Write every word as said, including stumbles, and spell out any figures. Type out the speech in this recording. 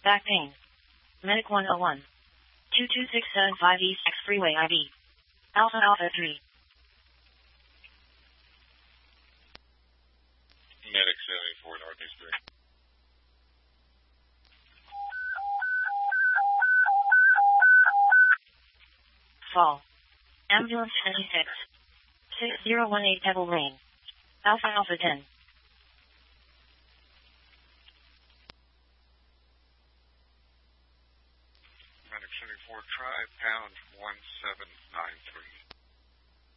Back pain. Medic one oh one. two two six seven five East X Freeway I B. Alpha Alpha three. Medic seventy-four Northeast three. Fall. Ambulance twenty-six. six zero one eight Pebble Lane. Alpha Alpha ten. Medic seventy-four, try pound one seven nine three.